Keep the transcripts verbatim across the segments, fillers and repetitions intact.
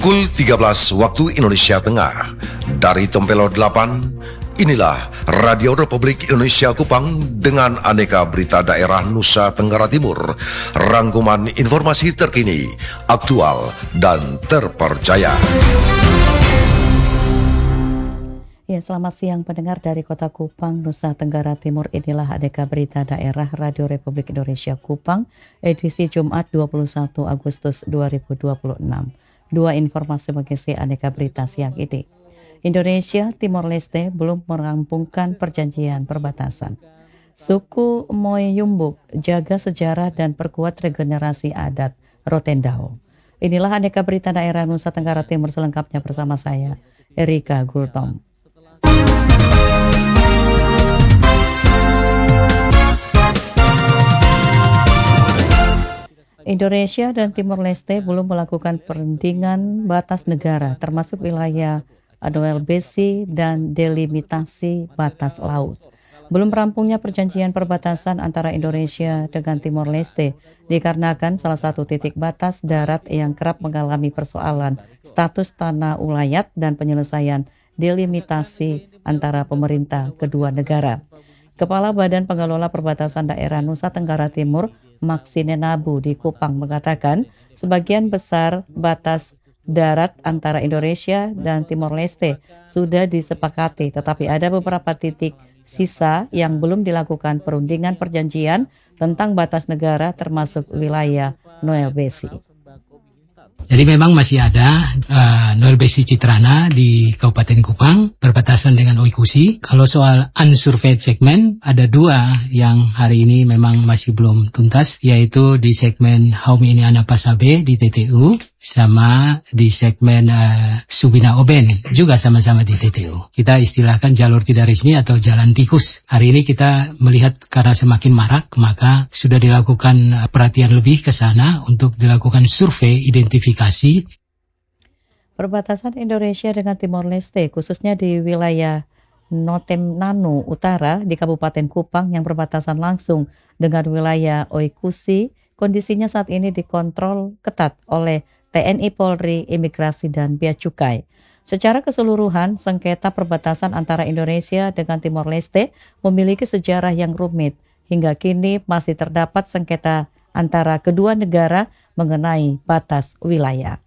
Pukul tiga belas waktu Indonesia Tengah. Dari Tempelo delapan, inilah Radio Republik Indonesia Kupang dengan aneka berita daerah Nusa Tenggara Timur. Rangkuman informasi terkini, aktual, dan terpercaya. Ya, selamat siang pendengar dari Kota Kupang, Nusa Tenggara Timur. Inilah aneka berita daerah Radio Republik Indonesia Kupang, edisi Jumat dua puluh satu Agustus dua ribu dua puluh enam. Dua informasi mengisi aneka berita siang ini. Indonesia Timor Leste belum merampungkan perjanjian perbatasan. Suku Moyumbuk jaga sejarah dan perkuat regenerasi adat Rotendao. Inilah aneka berita daerah Nusa Tenggara Timur selengkapnya bersama saya, Erika Gultom. Indonesia dan Timor Leste belum melakukan perundingan batas negara, termasuk wilayah Noel Besi dan delimitasi batas laut. Belum rampungnya perjanjian perbatasan antara Indonesia dengan Timor Leste dikarenakan salah satu titik batas darat yang kerap mengalami persoalan status tanah ulayat dan penyelesaian delimitasi antara pemerintah kedua negara. Kepala Badan Pengelola Perbatasan Daerah Nusa Tenggara Timur, Maksine Nabu di Kupang mengatakan sebagian besar batas darat antara Indonesia dan Timor Leste sudah disepakati, tetapi ada beberapa titik sisa yang belum dilakukan perundingan perjanjian tentang batas negara termasuk wilayah Noel Besi. Jadi memang masih ada uh, Noel Besi Citrana di Kabupaten Kupang berbatasan dengan Oikusi. Kalau soal unsurveyed segmen, ada dua yang hari ini memang masih belum tuntas, yaitu di segmen Haumi Ini Anapasabe di T T U sama di segmen uh, Subina Oben juga sama-sama di T T U. Kita istilahkan jalur tidak resmi atau jalan tikus. Hari ini kita melihat karena semakin marak, maka sudah dilakukan perhatian lebih ke sana untuk dilakukan survei identifikasi. Perbatasan Indonesia dengan Timor Leste, khususnya di wilayah Notemnanu Utara di Kabupaten Kupang yang berbatasan langsung dengan wilayah Oikusi, kondisinya saat ini dikontrol ketat oleh T N I Polri, Imigrasi, dan Bea Cukai. Secara keseluruhan, sengketa perbatasan antara Indonesia dengan Timor Leste memiliki sejarah yang rumit. Hingga kini masih terdapat sengketa antara kedua negara mengenai batas wilayah.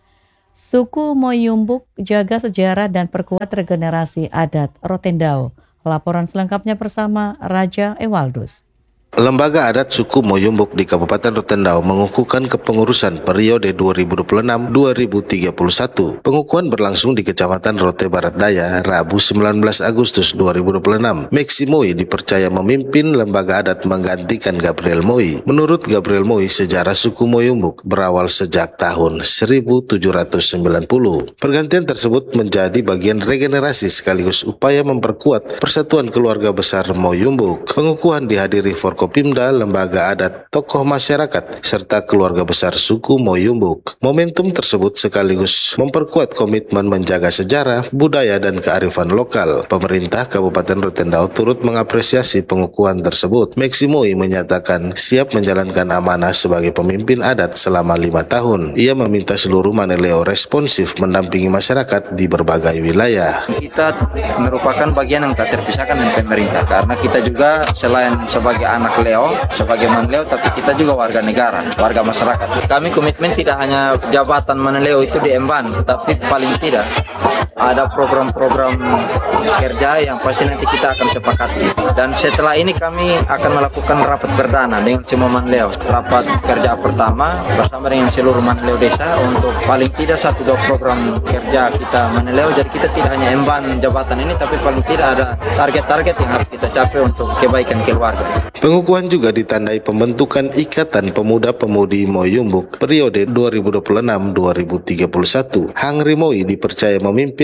Suku Moyumbuk jaga sejarah dan perkuat regenerasi adat Rotendao. Laporan selengkapnya bersama Raja Ewaldus. Lembaga Adat Suku Moyumbuk di Kabupaten Rotendao mengukuhkan kepengurusan periode dua ribu dua puluh enam sampai dua ribu tiga puluh satu. Pengukuhan berlangsung di Kecamatan Rote Barat Daya, Rabu sembilan belas Agustus dua ribu dua puluh enam. Meksi Moi dipercaya memimpin lembaga adat menggantikan Gabriel Moi. Menurut Gabriel Moi, sejarah suku Moyumbuk berawal sejak tahun seribu tujuh ratus sembilan puluh. Pergantian tersebut menjadi bagian regenerasi sekaligus upaya memperkuat persatuan keluarga besar Moyumbuk. Pengukuhan dihadiri Forkopimda, lembaga adat, tokoh masyarakat, serta keluarga besar suku Moyumbuk. Momentum tersebut sekaligus memperkuat komitmen menjaga sejarah, budaya, dan kearifan lokal. Pemerintah Kabupaten Rotendao turut mengapresiasi pengukuhan tersebut. Meksi Moi menyatakan siap menjalankan amanah sebagai pemimpin adat selama lima tahun. Ia meminta seluruh Maneleo responsif mendampingi masyarakat di berbagai wilayah. Kita merupakan bagian yang tak terpisahkan dengan pemerintah, karena kita juga selain sebagai anak Leo, sebagai Manleo, tapi kita juga warga negara, warga masyarakat. Kami komitmen tidak hanya jabatan Manleo itu diemban, tapi paling tidak ada program-program kerja yang pasti nanti kita akan sepakati. Dan setelah ini kami akan melakukan rapat perdana dengan semua Manleo. Rapat kerja pertama bersama dengan seluruh Manleo desa untuk paling tidak satu dua program kerja kita Manleo. Jadi kita tidak hanya emban jabatan ini, tapi paling tidak ada target-target yang harus kita capai untuk kebaikan keluarga. Pengukuhan juga ditandai pembentukan Ikatan Pemuda-Pemudi Moyumbuk periode dua ribu dua puluh enam sampai dua ribu tiga puluh satu. Hangri Moi dipercaya memimpin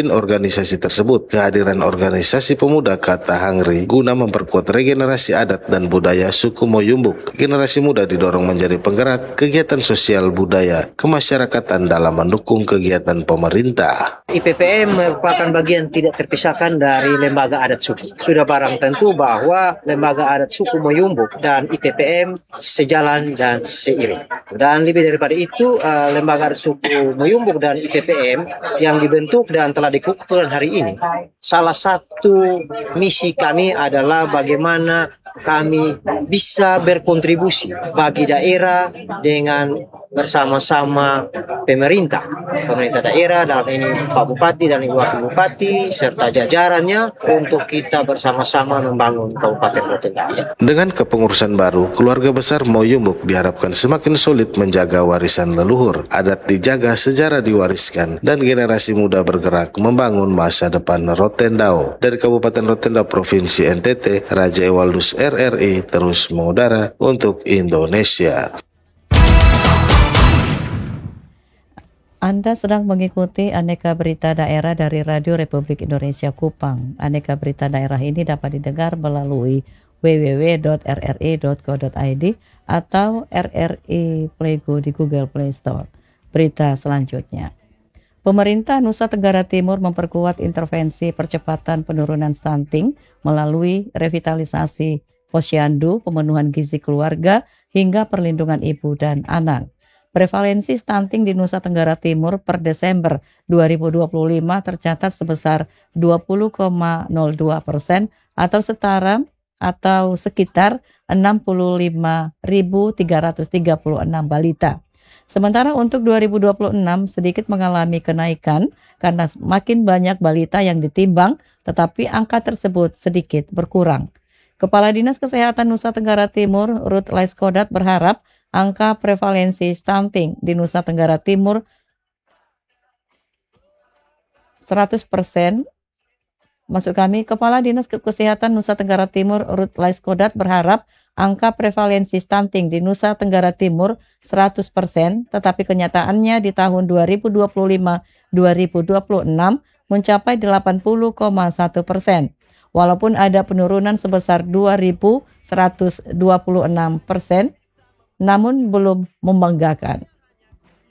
memimpin organisasi tersebut. Kehadiran organisasi pemuda Kata Hangri guna memperkuat regenerasi adat dan budaya suku Moyumbuk. Generasi muda didorong menjadi penggerak kegiatan sosial budaya kemasyarakatan dalam mendukung kegiatan pemerintah. I P P M merupakan bagian tidak terpisahkan dari lembaga adat suku. Sudah barang tentu bahwa lembaga adat suku Moyumbuk dan I P P M sejalan dan seiring. Dan lebih daripada itu, uh, lembaga adat suku Moyumbuk dan I P P M yang dibentuk dan telah dikukuhkan hari ini, salah satu misi kami adalah bagaimana kami bisa berkontribusi bagi daerah dengan bersama-sama pemerintah, pemerintah daerah dalam ini Pak Bupati dan Ibu Wakil Bupati serta jajarannya untuk kita bersama-sama membangun Kabupaten Rotendao. Dengan kepengurusan baru, keluarga besar Moyumbuk diharapkan semakin solid menjaga warisan leluhur, adat dijaga, sejarah diwariskan, dan generasi muda bergerak membangun masa depan Rotendao. Dari Kabupaten Rotendao, Provinsi N T T, Raja Ewaldus R R I terus mengudara untuk Indonesia. Anda sedang mengikuti Aneka Berita Daerah dari Radio Republik Indonesia Kupang. Aneka Berita Daerah ini dapat didengar melalui w w w dot r r i dot co dot i d atau R R I Playgo di Google Play Store. Berita selanjutnya. Pemerintah Nusa Tenggara Timur memperkuat intervensi percepatan penurunan stunting melalui revitalisasi posyandu, pemenuhan gizi keluarga, hingga perlindungan ibu dan anak. Prevalensi stunting di Nusa Tenggara Timur per Desember dua ribu dua puluh lima tercatat sebesar dua puluh koma nol dua persen atau setara atau sekitar enam puluh lima ribu tiga ratus tiga puluh enam balita. Sementara untuk dua ribu dua puluh enam sedikit mengalami kenaikan karena makin banyak balita yang ditimbang, tetapi angka tersebut sedikit berkurang. Kepala Dinas Kesehatan Nusa Tenggara Timur, Ruth Laiskodat, berharap angka prevalensi stunting di Nusa Tenggara Timur seratus persen. Maksud kami, Kepala Dinas Kesehatan Nusa Tenggara Timur, Ruth Laiskodat, berharap angka prevalensi stunting di Nusa Tenggara Timur seratus persen, tetapi kenyataannya di tahun dua ribu dua puluh lima dua ribu dua puluh enam mencapai delapan puluh koma satu persen. Walaupun ada penurunan sebesar dua ribu seratus dua puluh enam persen, namun belum membanggakan.